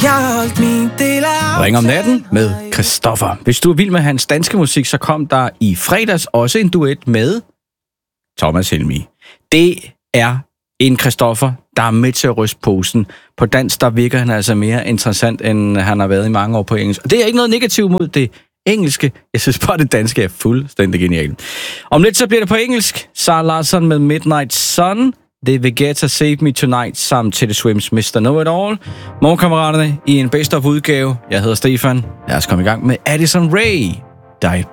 Jeg har holdt min del af Ring om natten med Christoffer. Hvis du er vild med hans danske musik, så kom der i fredags også en duet med Thomas Helmig. Det er en Christoffer, der er med til at ryste posen. På dansk, der virker han altså mere interessant, end han har været i mange år på engelsk. Og det er ikke noget negativt mod det engelske. Jeg synes bare, det danske er fuldstændig genialt. Om lidt så bliver det på engelsk. Sarah Larsson med Midnight Sun. Det vil Get Save Me Tonight samt Teddy Swims Mr. Know It All. Morgenkammeraterne i en best of udgave. Jeg hedder Stefan. Lad os komme i gang med Addison Rae. Die